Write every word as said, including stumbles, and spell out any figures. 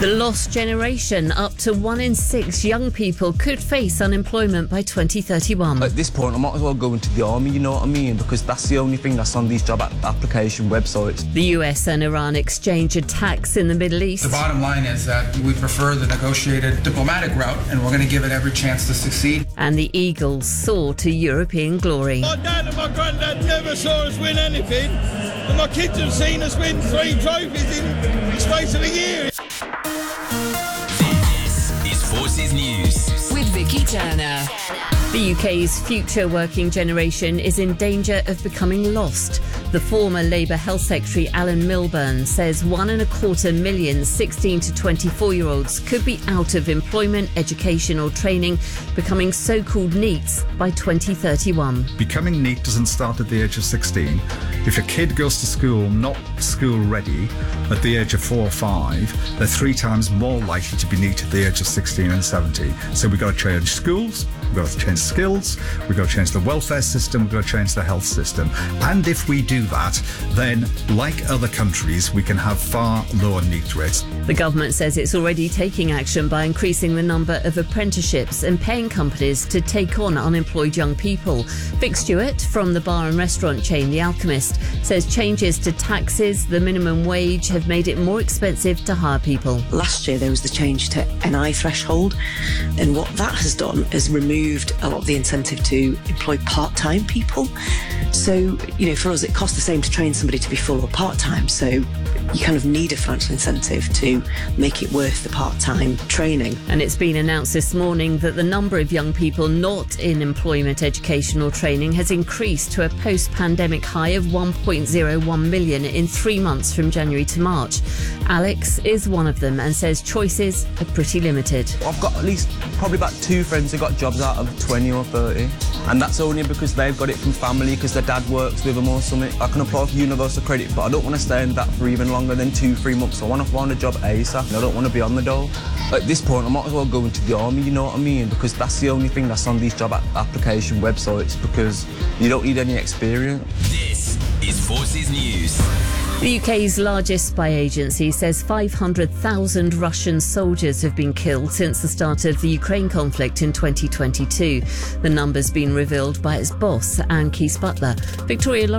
The lost generation. Up to one in six young people could face unemployment by twenty thirty-one. At this point, I might as well go into the army, you know what I mean? Because that's the only thing that's on these job application websites. The U S and Iran exchange attacks in the Middle East. The bottom line is that we prefer the negotiated diplomatic route, and we're going to give it every chance to succeed. And the Eagles soar to European glory. My dad and my granddad never saw us win anything, and my kids have seen us win three trophies in the space of a year. This is Forces News with Vicky Turner. The U K's future working generation is in danger of becoming lost. The former Labour Health Secretary Alan Milburn says one and a quarter million sixteen to twenty-four-year-olds could be out of employment, education or training, becoming so-called NEETs by twenty thirty-one. Becoming NEET doesn't start at the age of sixteen. If a kid goes to school not school ready at the age of four or five, they're three times more likely to be NEET at the age of sixteen and seventeen. So we've got to change schools, we've got to change skills, we've got to change the welfare system, we've got to change the health system. And if we do that, then, like other countries, we can have far lower NEET rates. The government says it's already taking action by increasing the number of apprenticeships and paying companies to take on unemployed young people. Vic Stewart from the bar and restaurant chain The Alchemist says changes to taxes, the minimum wage, have made it more expensive to hire people. Last year there was the change to N I threshold, and what that has done is removed a lot of the incentive to employ part-time people. So, you know, for us it costs the same to train somebody to be full or part-time, so you kind of need a financial incentive to make it worth the part-time training. And it's been announced this morning that the number of young people not in employment, education or training has increased to a post-pandemic high of one point oh one million in three months from January to March. Alex is one of them and says choices are pretty limited. I've got at least probably about two friends who got jobs out of twenty or thirty, and that's only because they've got it from family, because their dad works with them or something. I can apply for universal credit, but I don't want to stay in that for even longer than two, three months. I want to find a job ASAP. I don't want to be on the dole. At this point, I might as well go into the army, you know what I mean? Because that's the only thing that's on these job application websites, because you don't need any experience. This is Forces News. The U K's largest spy agency says five hundred thousand Russian soldiers have been killed since the start of the Ukraine conflict in twenty twenty-two. The number's been revealed by its boss, Anne Keith Butler. Victoria